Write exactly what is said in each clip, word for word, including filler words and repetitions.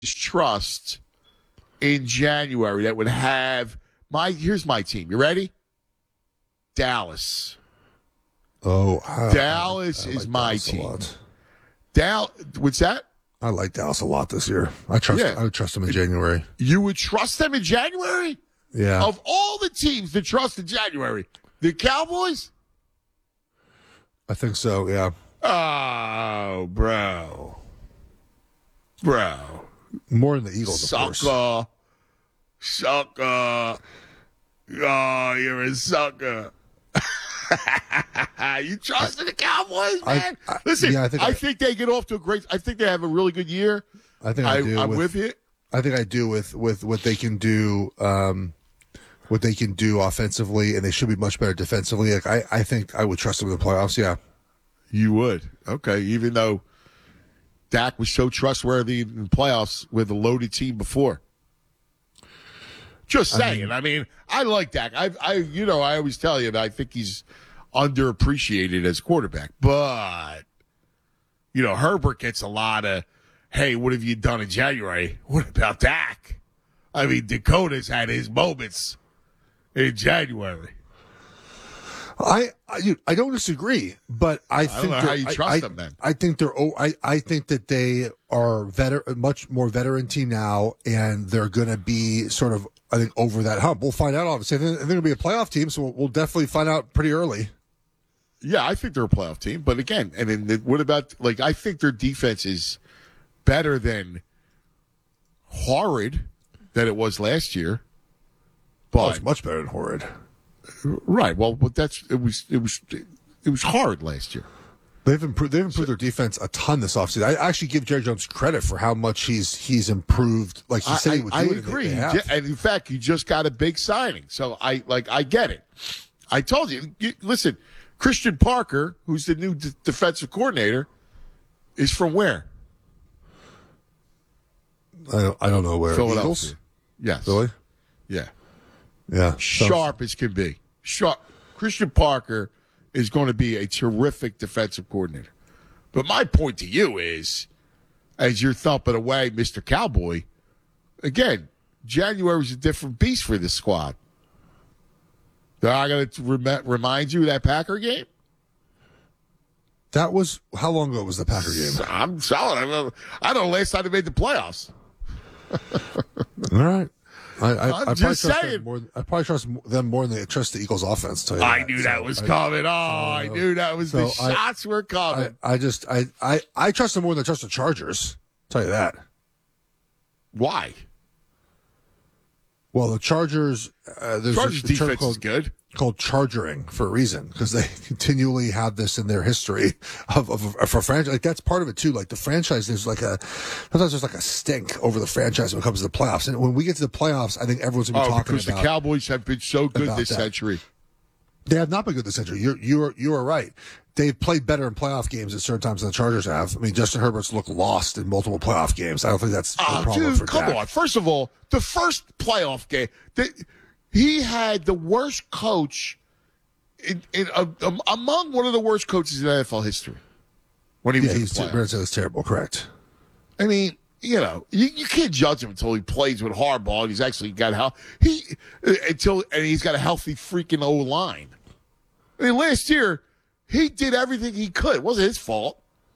trust in January that would have my here's my team. You ready? Dallas. Oh, I, Dallas I, I like is my Dallas a team. lot. Dal, what's that? I like Dallas a lot this year. I trust. Yeah. I would trust them in January. You would trust them in January? Yeah. Of all the teams to trust in January, the Cowboys? I think so. Yeah. Oh, bro, bro, More than the Eagles, of course. sucker, sucker. Oh, you're a sucker. You trust in the Cowboys, man? I, I, Listen, yeah, I I think think, I, I think they get off to a great. I think they have a really good year. I think I, I do. I'm with, with you. I think I do with with what they can do. Um, what they can do offensively, and they should be much better defensively. Like I, I think I would trust them in the playoffs. Yeah. You would. Okay, even though Dak was so trustworthy in the playoffs with a loaded team before. Just saying. I mean, I, mean, I like Dak. I, I, you know, I always tell you that I think he's underappreciated as quarterback. But, you know, Herbert gets a lot of, hey, what have you done in January? What about Dak? I mean, Dakota's had his moments in January. I, I I don't disagree, but I think I don't know they're- how you I- trust I, them then. I think they're. oh, I I think that they are veteran, much more veteran team now, and they're going to be sort of. I think over that hump. We'll find out. Obviously, they're going to be a playoff team, so we'll, we'll definitely find out pretty early. Yeah, I think they're a playoff team. But again, and then the, what about, like, I think their defense is better than horrid that it was last year. But Oh, it's much better than horrid. right, well, but that's it was it was it was hard last year. They've improved. They've improved their defense a ton this offseason. I actually give Jerry Jones credit for how much he's he's improved. Like he said, I, he would do I, I it, and agree. they have. Yeah, and in fact, you just got a big signing, so I like I get it. I told you. you listen, Christian Parker, who's the new d- defensive coordinator, is from where? I don't, I don't know where. Philadelphia. Eagles? Yes. Really? Yeah. Yeah. Sharp as can be. Sharp. Christian Parker is going to be a terrific defensive coordinator. But my point to you is, as you're thumping away, Mister Cowboy, again, January's a different beast for this squad. They're not going to rem- remind you of that Packer game? That was how long ago was the Packer game? I'm solid. I don't, I don't know last time they made the playoffs. All right. I, I, I'm I probably just trust saying. them more. I probably trust them more than they trust the Eagles' offense. Tell you I that. knew So that was I- coming. Oh, I knew that was the so I- shots were coming. I, I just I, I I trust them more than I trust the Chargers. Tell you that. Why? Well, the Chargers. Uh, there's Chargers a, a term defense called, is good. called chargering for a reason because they continually have this in their history of of, of a franchise. Like that's part of it too. Like the franchise, there's like a sometimes there's like a stink over the franchise when it comes to the playoffs. And when we get to the playoffs, I think everyone's gonna be Oh, talking because about. the Cowboys have been so good about this that. century. They have not been good this century. You're you are you are right. They've played better in playoff games at certain times than the Chargers have. I mean, Justin Herbert's looked lost in multiple playoff games. I don't think that's a Oh, problem dude, for come Dak. on. First of all, the first playoff game, the, he had the worst coach in, in uh, um, among one of the worst coaches in N F L history when he was Yeah, in he's the playoffs. Brandon was terrible. Correct. I mean, you know, you, you can't judge him until he plays with Harbaugh and he's actually got how he uh, until and he's got a healthy freaking O line. I mean, last year he did everything he could. It wasn't his fault.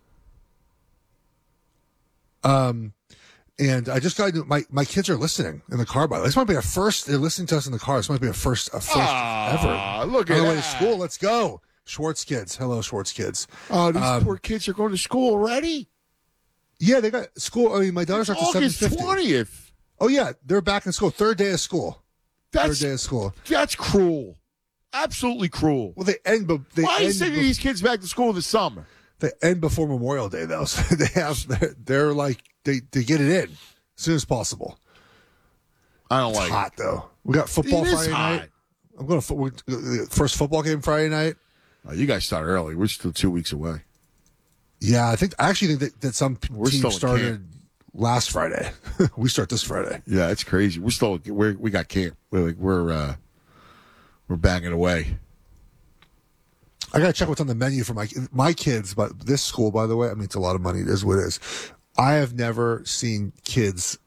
Um, and I just got my my kids are listening in the car. By the way, this might be a first. They're listening to us in the car. This might be a first a first Ah, ever. look On at the way that. to school. Let's go, Schwartz kids. Hello, Schwartz kids. Oh, these Um, poor kids are going to school already. Yeah, they got school. I mean, my daughter's at seven August fifty. twentieth. Oh yeah, they're back in school. Third day of school. That's Third day of school. that's cruel. Absolutely cruel. Well, they end. But they Why are you end. sending be- these kids back to school in the summer? They end before Memorial Day though, so they have. They're, they're like they they get it in as soon as possible. I don't It's like hot though. We got football It is Friday hot. night. I'm going to fo- the first football game Friday night. it. Oh, you guys start early. We're still two weeks away. Yeah, I think I actually think that, that some p- We're still teams in started camp. last Friday. We start this Friday. Yeah, it's crazy. We're still we're, we got camp. We're like we're uh, we're banging away. I got to check what's on the menu for my my kids. But this school, by the way, I mean it's a lot of money. It is what it is. I have never seen kids